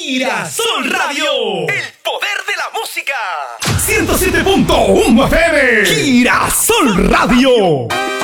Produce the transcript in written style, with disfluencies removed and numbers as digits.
Girasol Radio. El poder de la música. 107.1 FM. Girasol Radio.